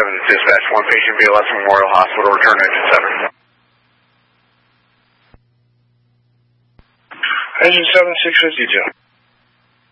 to dispatch. One patient, BLS Memorial Hospital, return engine 7. Engine 7, 652.